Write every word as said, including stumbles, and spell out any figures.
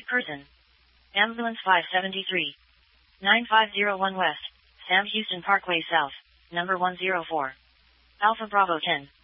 Wanted person. Ambulance five seventy-three. nine five zero one West, Sam Houston Parkway South, number one zero four. Alpha Bravo ten.